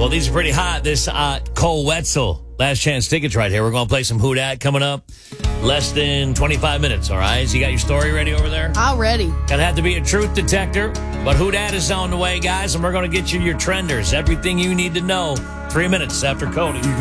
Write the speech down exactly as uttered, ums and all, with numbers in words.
Well, these are pretty hot. This uh, Cole Wetzel, last chance tickets right here. We're going to play some Who Dat coming up. Less than twenty-five minutes, all right? So you got your story ready over there? All ready. Gonna have to be a truth detector. But Who Dat is on the way, guys, and we're going to get you your trenders. Everything you need to know. Three minutes after Cody.